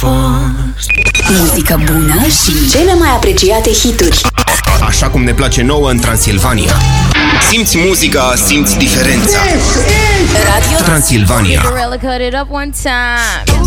fost. Muzică bună și cele mai apreciate hituri. Așa cum ne place nouă în Transilvania. Simți muzica, simți diferența. Radio Transilvania.